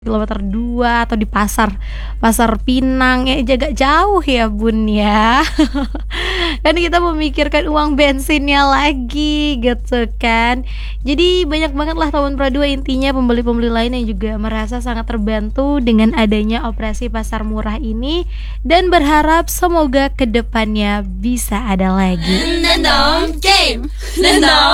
kilometer 2 atau di pasar Pasar Pinang, ya jaga jauh ya, Bun, ya. Kan kita memikirkan uang bensinnya lagi gitu kan. Jadi banyak banget lah tahun pra 2 intinya pembeli-pembeli lain yang juga merasa sangat terbantu dengan adanya operasi pasar murah ini dan berharap semoga kedepannya bisa ada lagi. Nendong game. Nendong